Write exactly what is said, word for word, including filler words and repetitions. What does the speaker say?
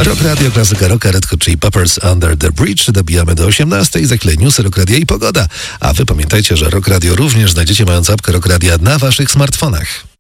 Rock Radio, klasyka rocka, Red Hot Chili Peppers, Under the Bridge. Dobijamy do osiemnastej. Za chwilę newsy, Rock Radio i pogoda. A wy pamiętajcie, że Rock Radio również znajdziecie mając apkę Rock Radia na waszych smartfonach.